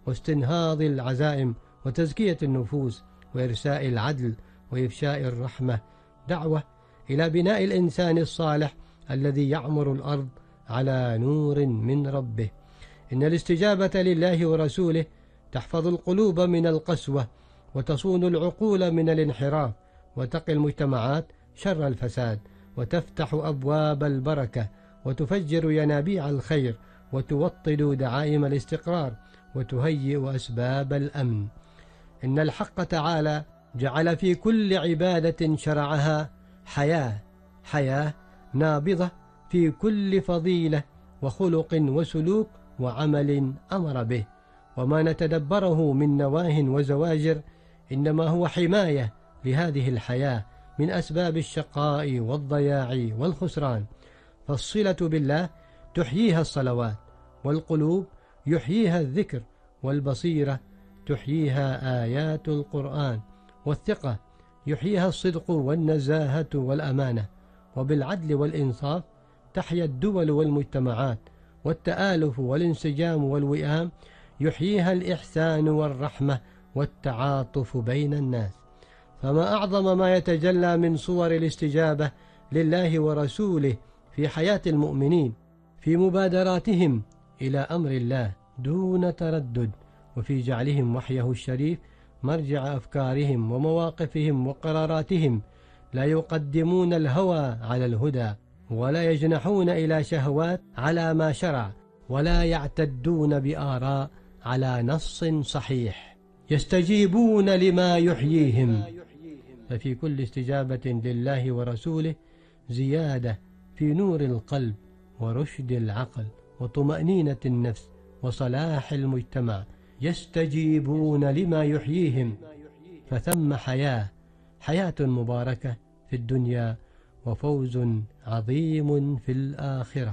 واستنهاض العزائم وتزكية النفوس وإرساء العدل وإفشاء الرحمة، دعوة إلى بناء الإنسان الصالح الذي يعمر الأرض على نور من ربه. إن الاستجابة لله ورسوله تحفظ القلوب من القسوة وتصون العقول من الانحراف، وتقي المجتمعات شر الفساد، وتفتح أبواب البركة، وتفجر ينابيع الخير، وتوطد دعائم الاستقرار، وتهيئ أسباب الأمن. إن الحق تعالى جعل في كل عبادة شرعها حياة نابضة في كل فضيلة وخلق وسلوك وعمل أمر به، وما نتدبره من نواه وزواجر إنما هو حماية لهذه الحياة من أسباب الشقاء والضياع والخسران. فالصلة بالله تحييها الصلوات، والقلوب يحييها الذكر، والبصيرة تحييها آيات القرآن، والثقة يحييها الصدق والنزاهة والأمانة، وبالعدل والإنصاف تحيا الدول والمجتمعات، والتآلف والانسجام والوئام يحييها الإحسان والرحمة والتعاطف بين الناس. فما أعظم ما يتجلى من صور الاستجابة لله ورسوله في حياة المؤمنين، في مبادراتهم إلى أمر الله دون تردد، وفي جعلهم وحيه الشريف مرجع أفكارهم ومواقفهم وقراراتهم، لا يقدمون الهوى على الهدى، ولا يجنحون إلى شهوات على ما شرع، ولا يعتدون بآراء على نص صحيح، يستجيبون لما يحييهم. ففي كل استجابة لله ورسوله زيادة في نور القلب ورشد العقل وطمأنينة النفس وصلاح المجتمع، يستجيبون لما يحييهم، فثم حياة مباركة في الدنيا وفوز عظيم في الآخرة.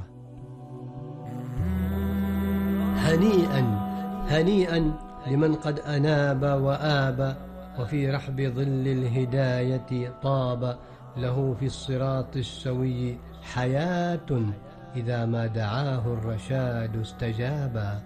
هنيئا لمن قد أناب وآب، وفي رحب ظل الهداية طاب، له في الصراط السوي حياة، إذا ما دعاه الرشاد استجابا.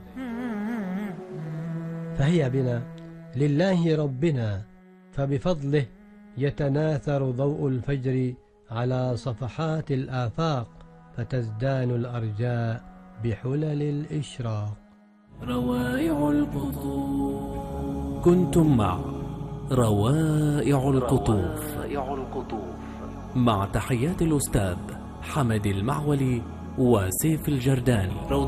فهي بنا لله ربنا، فبفضله يتناثر ضوء الفجر على صفحات الآفاق، فتزدان الأرجاء بحلل الإشراق. روائع القطوف. كنتم مع روائع القطوف مع تحيات الأستاذ حمد المعولي وسيف الجرداني.